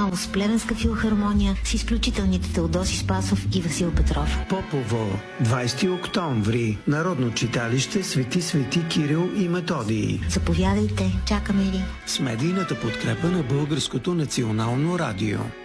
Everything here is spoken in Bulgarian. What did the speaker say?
отново с Плевенска филхармония с изключителните Теодоси Спасов и Васил Петров. Попово, 20 октомври, Народно читалище Свети Кирил и Методий. Заповядайте, чакаме ви. С медийната подкрепа на Българското национално радио.